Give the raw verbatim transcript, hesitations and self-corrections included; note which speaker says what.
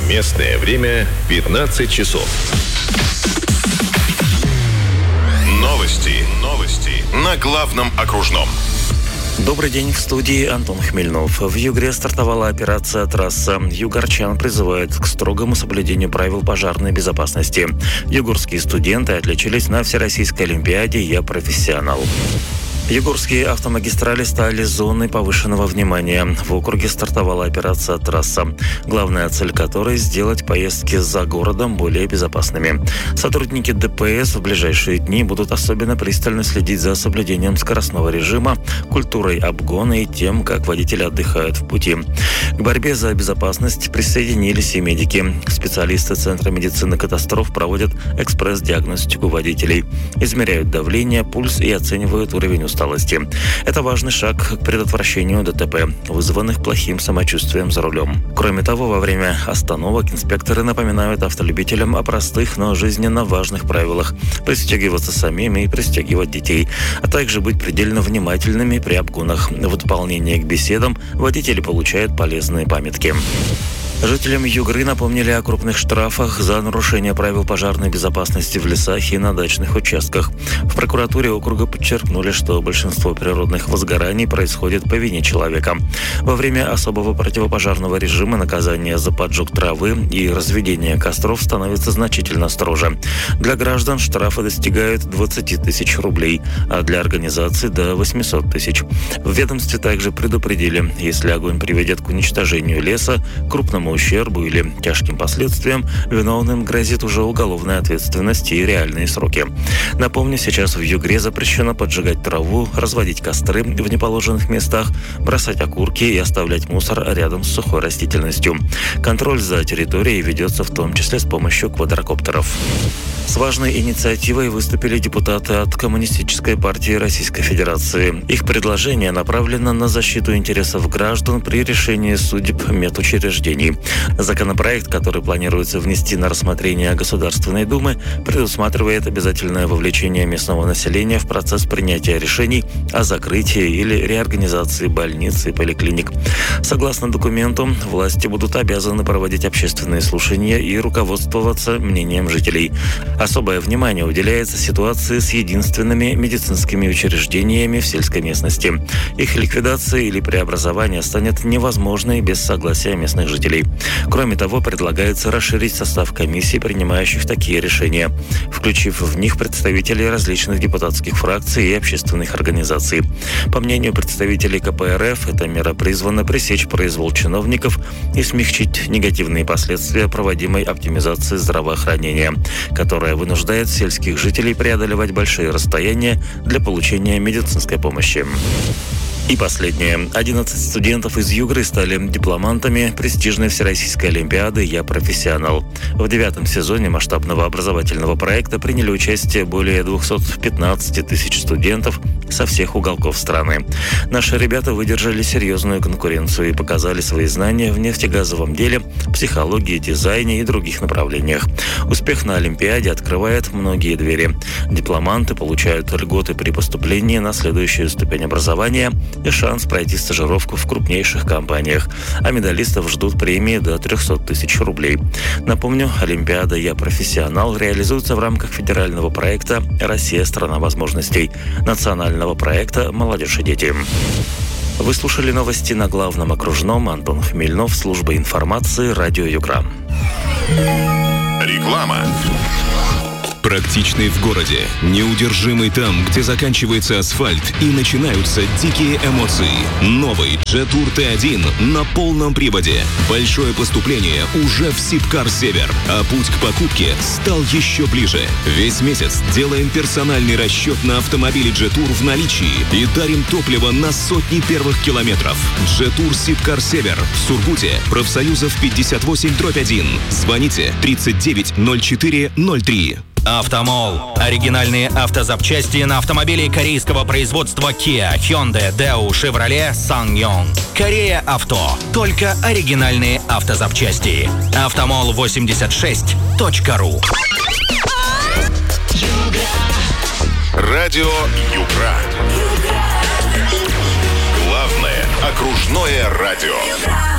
Speaker 1: Местное время пятнадцать часов. Новости. Новости. На главном окружном.
Speaker 2: Добрый день, в студии Антон Хмельнов. В Югре стартовала операция «Трасса». Югорчан призывают к строгому соблюдению правил пожарной безопасности. Югорские студенты отличились на Всероссийской олимпиаде «Я профессионал». Югорские автомагистрали стали зоной повышенного внимания. В округе стартовала операция «Трасса», главная цель которой – сделать поездки за городом более безопасными. Сотрудники ДПС в ближайшие дни будут особенно пристально следить за соблюдением скоростного режима, культурой обгона и тем, как водители отдыхают в пути. К борьбе за безопасность присоединились и медики. Специалисты Центра медицины катастроф проводят экспресс-диагностику водителей, измеряют давление, пульс и оценивают уровень усталости. Это важный шаг к предотвращению ДТП, вызванных плохим самочувствием за рулем. Кроме того, во время остановок инспекторы напоминают автолюбителям о простых, но жизненно важных правилах – пристегиваться самим и пристегивать детей, а также быть предельно внимательными при обгонах. В дополнение к беседам водители получают полезные памятки. Жителям Югры напомнили о крупных штрафах за нарушение правил пожарной безопасности в лесах и на дачных участках. В прокуратуре округа подчеркнули, что большинство природных возгораний происходит по вине человека. Во время особого противопожарного режима наказание за поджог травы и разведение костров становится значительно строже. Для граждан штрафы достигают двадцать тысяч рублей, а для организаций до восемьсот тысяч. В ведомстве также предупредили, если огонь приведет к уничтожению леса, крупному ущербу или тяжким последствиям, виновным грозит уже уголовная ответственность и реальные сроки. Напомню, сейчас в Югре запрещено поджигать траву, разводить костры в неположенных местах, бросать окурки и оставлять мусор рядом с сухой растительностью. Контроль за территорией ведется в том числе с помощью квадрокоптеров. С важной инициативой выступили депутаты от Коммунистической партии Российской Федерации. Их предложение направлено на защиту интересов граждан при решении судеб медучреждений. Законопроект, который планируется внести на рассмотрение Государственной Думы, предусматривает обязательное вовлечение местного населения в процесс принятия решений о закрытии или реорганизации больниц и поликлиник. Согласно документу, власти будут обязаны проводить общественные слушания и руководствоваться мнением жителей. Особое внимание уделяется ситуации с единственными медицинскими учреждениями в сельской местности. Их ликвидация или преобразование станет невозможной без согласия местных жителей. Кроме того, предлагается расширить состав комиссий, принимающих такие решения, включив в них представителей различных депутатских фракций и общественных организаций. По мнению представителей ка пэ эр эф, эта мера призвана пресечь произвол чиновников и смягчить негативные последствия проводимой оптимизации здравоохранения, которая вынуждает сельских жителей преодолевать большие расстояния для получения медицинской помощи. И последнее. одиннадцать студентов из Югры стали дипломантами престижной Всероссийской олимпиады «Я профессионал». В девятом сезоне масштабного образовательного проекта приняли участие более двести пятнадцать тысяч студентов со всех уголков страны. Наши ребята выдержали серьезную конкуренцию и показали свои знания в нефтегазовом деле, психологии, дизайне и других направлениях. Успех на олимпиаде открывает многие двери. Дипломанты получают льготы при поступлении на следующую ступень образования и шанс пройти стажировку в крупнейших компаниях, а медалистов ждут премии до триста тысяч рублей. Напомню, Олимпиада «Я профессионал» реализуется в рамках федерального проекта «Россия – страна возможностей», национального проекта «Молодежь и дети». Вы слушали новости на главном окружном. Антон Хмельнов, служба информации, радио Югра.
Speaker 1: Реклама.
Speaker 3: Практичный в городе, неудержимый там, где заканчивается асфальт и начинаются дикие эмоции. Новый Jetour тэ один на полном приводе. Большое поступление уже в Сибкар Север, а путь к покупке стал еще ближе. Весь месяц делаем персональный расчет на автомобили Jetour в наличии и дарим топливо на сотни первых километров. Jetour Сибкар Север в Сургуте, профсоюзов пятьдесят восемь дробь один. Звоните тридцать девять ноль четыре ноль три.
Speaker 4: Автомол. Оригинальные автозапчасти на автомобили корейского производства Kia, Hyundai, Daewoo, Chevrolet, SsangYong. Корея Авто. Только оригинальные автозапчасти. автомол восемьдесят шесть точка ру.
Speaker 1: Радио Югра. Главное окружное радио.